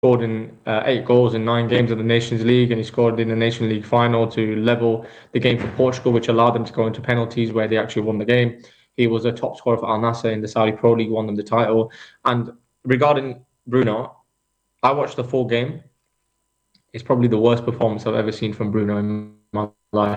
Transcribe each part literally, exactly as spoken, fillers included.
scored in uh, eight goals in nine games of the Nations League, and he scored in the Nations League final to level the game for Portugal, which allowed them to go into penalties where they actually won the game. He was a top scorer for Al Nassr in the Saudi Pro League, won them the title. And regarding Bruno, I watched the full game. It's probably the worst performance I've ever seen from Bruno in my life.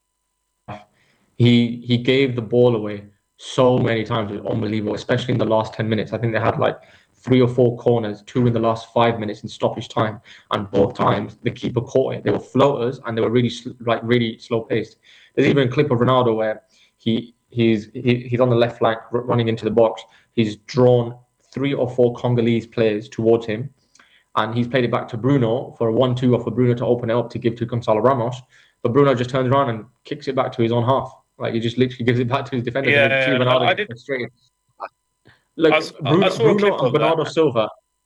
He he gave the ball away so many times. It was unbelievable, especially in the last ten minutes. I think they had like three or four corners, two in the last five minutes in stoppage time, and both times the keeper caught it. They were floaters and they were really like really slow paced. There's even a clip of Ronaldo where he he's he, he's on the left flank running into the box. He's drawn three or four Congolese players towards him, and he's played it back to Bruno for a one-two or for Bruno to open it up to give to Gonzalo Ramos. But Bruno just turns around and kicks it back to his own half. Like he just literally gives it back to his defenders, and then see Yeah, no, Ronaldo I get did. frustrated. I, Like s- I Bruno, saw a Bruno clip and of Bernardo that. Silva,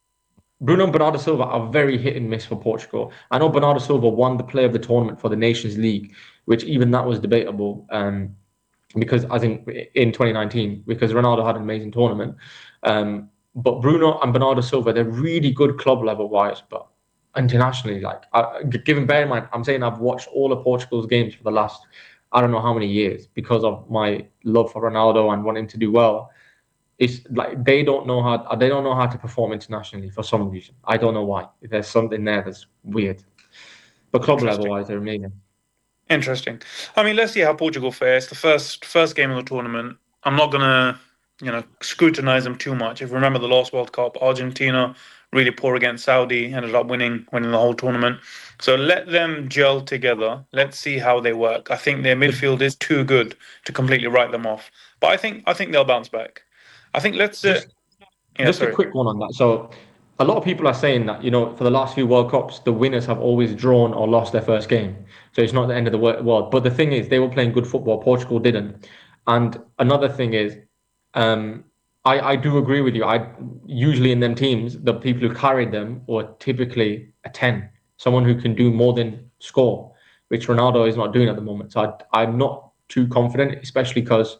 Bruno and Bernardo Silva are very hit and miss for Portugal. I know Bernardo Silva won the Player of the Tournament for the Nations League, which even that was debatable. Um, because as in in twenty nineteen, because Ronaldo had an amazing tournament. Um, but Bruno and Bernardo Silva, they're really good club level wise, but internationally, like I, given bear in mind, I'm saying I've watched all of Portugal's games for the last I don't know how many years because of my love for Ronaldo and wanting to do well. It's like they don't know how they don't know how to perform internationally for some reason. I don't know why. There's something there that's weird. But club level Interesting. wise, they're amazing. Interesting. I mean, let's see how Portugal fares. The first first game of the tournament. I'm not gonna, you know, scrutinize them too much. If you remember the last World Cup, Argentina really poor against Saudi, ended up winning winning the whole tournament. So let them gel together. Let's see how they work. I think their But midfield is too good to completely write them off. But I think I think they'll bounce back. I think let's. Uh, just yeah, Just a sorry. quick one on that. So, a lot of people are saying that, you know, for the last few World Cups, the winners have always drawn or lost their first game. So, it's not the end of the world. But the thing is, they were playing good football. Portugal didn't. And another thing is, um, I, I do agree with you. I usually in them teams, the people who carried them were typically a ten, someone who can do more than score, which Ronaldo is not doing at the moment. So, I, I'm not too confident, especially because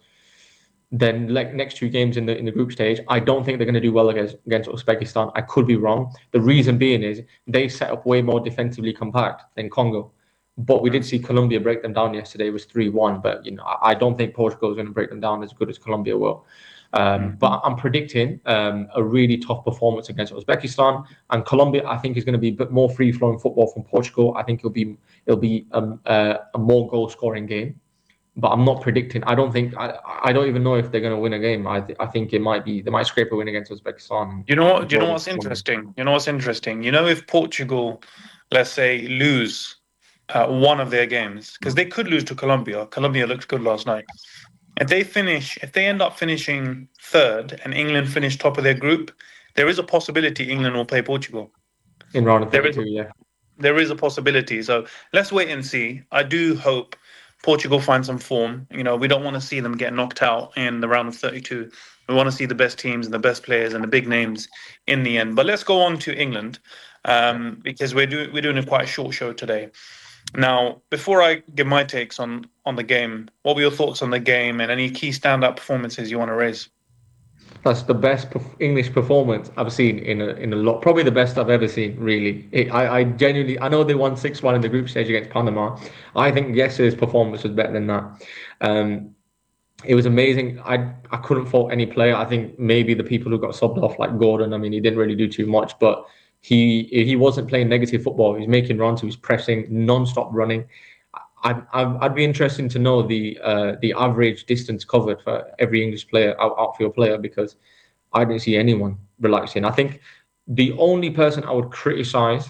then like next two games in the in the group stage, I don't think they're going to do well against against Uzbekistan. I could be wrong. The reason being is they set up way more defensively compact than Congo. But we did Mm. see Colombia break them down yesterday. It was three one. But you know, I I don't think Portugal is going to break them down as good as Colombia will. Um, but I'm predicting um, a really tough performance against Uzbekistan and Colombia. I think is going to be a bit more free flowing football from Portugal. I think it'll be it'll be um, uh, a more goal scoring game, but I'm not predicting. I don't think I, I don't even know if they're going to win a game. I th- I think it might be they might scrape a win against Uzbekistan and, You know what? and You know draw what's with Colombia. interesting? You know what's interesting? You know, if Portugal, let's say, lose uh, one of their games, because they could lose to Colombia. Colombia looked good last night. If they finish, if they end up finishing third and England finish top of their group, there is a possibility England will play Portugal. In round of There is thirty-two. Yeah, there is a possibility. So let's wait and see. I do hope Portugal find some form. You know, we don't want to see them get knocked out in the round of thirty-two. We want to see the best teams and the best players and the big names in the end. But let's go on to England yeah. um, because we're doing we're doing a quite short show today. Now, before I give my takes on on the game, what were your thoughts on the game and any key standout performances you want to raise? That's the best perf- English performance I've seen in a in a lot. Probably the best I've ever seen. Really, it, I I genuinely I know they won six one in the group stage against Panama. I think yesterday's performance was better than that. Um, it was amazing. I I couldn't fault any player. I think maybe the people who got subbed off, like Gordon. I mean, he didn't really do too much, but he he wasn't playing negative football. He was making runs. He was pressing, non-stop running. I'd, I'd, I'd be interested to know the uh, the average distance covered for every English player, out, outfield player, because I didn't see anyone relaxing. I think the only person I would criticize,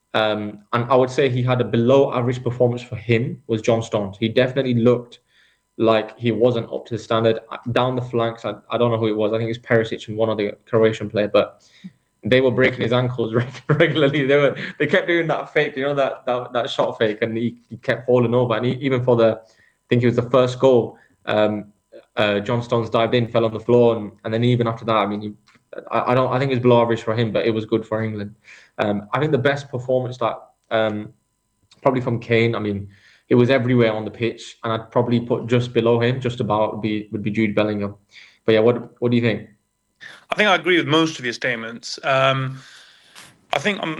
um, and I would say he had a below average performance for him, was John Stones. He definitely looked like he wasn't up to the standard. Down the flanks, I, I don't know who it was. I think it's Perisic and one other Croatian player, but they were breaking his ankles regularly. They were they kept doing that fake, you know, that that, that shot fake, and he, he kept falling over. And he, even for the, I think it was the first goal, um, uh, John Stones dived in, fell on the floor, and, and then even after that, I mean, he, I, I don't, I think it's below average for him, but it was good for England. Um, I think the best performance that um, probably from Kane. I mean, it was everywhere on the pitch, and I'd probably put just below him, just about would be would be Jude Bellingham. But yeah, what what do you think? I think I agree with most of your statements. Um, I think I'm